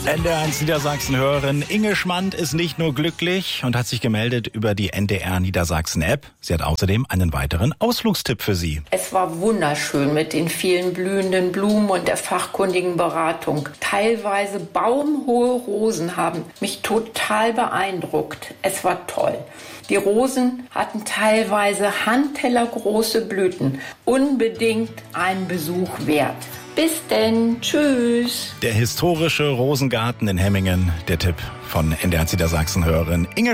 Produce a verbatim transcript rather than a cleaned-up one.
N D R eins Niedersachsen-Hörerin Inge Schmand ist nicht nur glücklich und hat sich gemeldet über die N D R Niedersachsen-App. Sie hat außerdem einen weiteren Ausflugstipp für Sie. Es war wunderschön mit den vielen blühenden Blumen und der fachkundigen Beratung. Teilweise baumhohe Rosen haben mich total beeindruckt. Es war toll. Die Rosen hatten teilweise handtellergroße Blüten. Unbedingt einen Besuch wert. Bis denn, tschüss. Der historische Rosengarten in Hemmingen, der Tipp von N D R eins Niedersachsen-Hörerin Inge